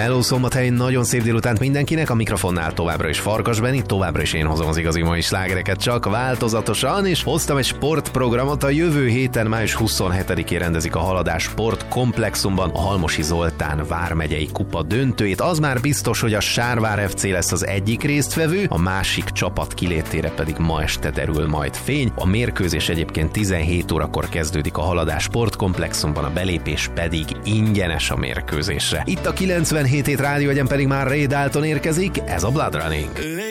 Hello Szombathelyen, nagyon szép délutánt mindenkinek, a mikrofonnál továbbra is Farkas Benni, továbbra is én hozom az igazi mai slágereket, csak változatosan, és hoztam egy sportprogramot. A jövő héten, május 27-én rendezik a Haladás Sportkomplexumban a Halmosi Zoltán vármegyei kupa döntőjét. Az már biztos, hogy a Sárvár FC lesz az egyik résztvevő, a másik csapat kilétére pedig ma este derül majd fény. A mérkőzés egyébként 17 órakor kezdődik a Haladás Sportkomplexumban, a belépés pedig ingyenes a mérkőzésre. Itt a 97 Rádió Egyen pedig már Ray Dalton érkezik, ez a Blood Running.